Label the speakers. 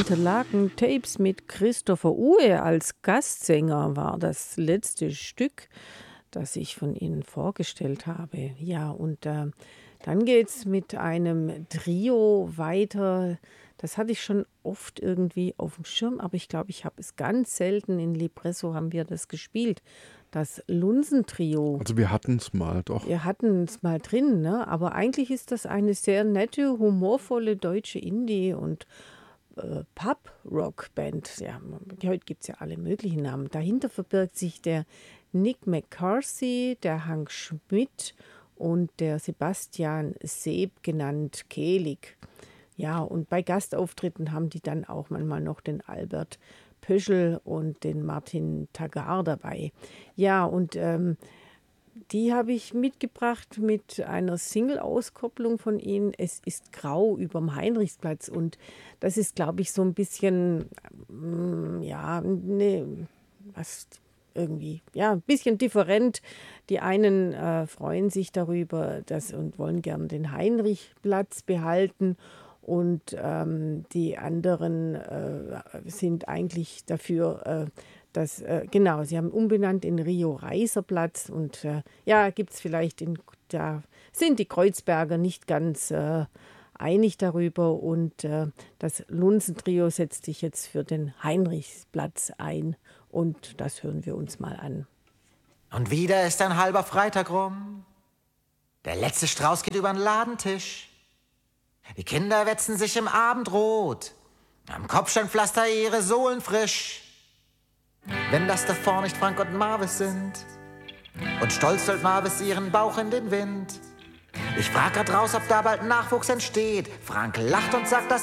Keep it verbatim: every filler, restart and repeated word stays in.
Speaker 1: Interlaken Tapes mit Christopher Uhe als Gastsänger war das letzte Stück, das ich von Ihnen vorgestellt habe. Ja, und äh, dann geht's mit einem Trio weiter. Das hatte ich schon oft irgendwie auf dem Schirm, aber ich glaube, ich habe es ganz selten in Lipresso haben wir das gespielt. Das Lunsen-Trio.
Speaker 2: Also wir hatten es mal, doch.
Speaker 1: Wir hatten es mal drin, ne? Aber eigentlich ist das eine sehr nette, humorvolle deutsche Indie- und äh, Pub-Rock-Band. Ja, heute gibt es ja alle möglichen Namen. Dahinter verbirgt sich der Nick McCarthy, der Hank Schmidt und der Sebastian Seeb, genannt Kehlig. Ja, und bei Gastauftritten haben die dann auch manchmal noch den Albert Pöschel und den Martin Tagar dabei. Ja, und ähm, die habe ich mitgebracht mit einer Single-Auskopplung von ihnen. Es ist grau überm Heinrichsplatz und das ist, glaube ich, so ein bisschen, ähm, ja, ne, was irgendwie, ja, ein bisschen different. Die einen äh, freuen sich darüber dass, und wollen gern den Heinrichplatz behalten. Und ähm, die anderen äh, sind eigentlich dafür, äh, dass, äh, genau, sie haben umbenannt in Rio-Reiser-Platz. Und äh, ja, gibt es vielleicht, in, da sind die Kreuzberger nicht ganz äh, einig darüber. Und äh, das Lunsen-Trio setzt sich jetzt für den Heinrichsplatz ein. Und das hören wir uns mal an.
Speaker 3: Und wieder ist ein halber Freitag rum. Der letzte Strauß geht über den Ladentisch. Die Kinder wetzen sich im Abendrot. Am Kopfsteinpflaster ihre Sohlen frisch. Wenn das davor nicht Frank und Marvis sind. Und stolz hält Marvis ihren Bauch in den Wind. Ich frag grad raus, ob da bald Nachwuchs entsteht. Frank lacht und sagt, das